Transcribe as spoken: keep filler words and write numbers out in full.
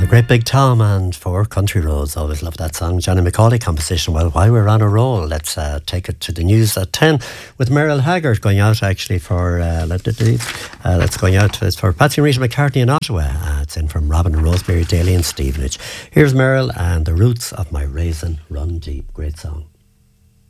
Great Big Tom and For Country Roads. Always love that song. Johnny Macaulay composition. Well, while we're on a roll, let's uh, take it to the news at ten with Merrill Haggard going out actually for, uh, let it, uh, that's going out it's for Patsy and Rita McCartney in Ottawa. Uh, it's in from Robin and Rosemary Daly in Stevenage. Here's Merrill and The Roots of My Raisin Run Deep. Great song.